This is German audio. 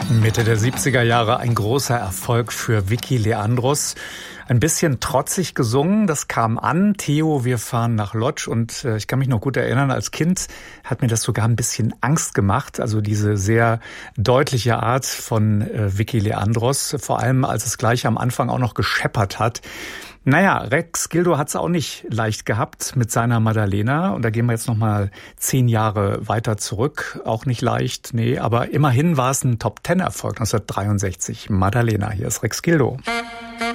Mitte der 70er Jahre ein großer Erfolg für Vicky Leandros. Ein bisschen trotzig gesungen, das kam an. Theo, wir fahren nach Lodz, und ich kann mich noch gut erinnern, als Kind hat mir das sogar ein bisschen Angst gemacht. Also diese sehr deutliche Art von Vicky Leandros, vor allem als es gleich am Anfang auch noch gescheppert hat. Naja, Rex Gildo hat es auch nicht leicht gehabt mit seiner Maddalena. Und da gehen wir jetzt noch mal 10 Jahre weiter zurück. Auch nicht leicht, nee, aber immerhin war es ein Top-10-Erfolg 1963. Maddalena, hier ist Rex Gildo.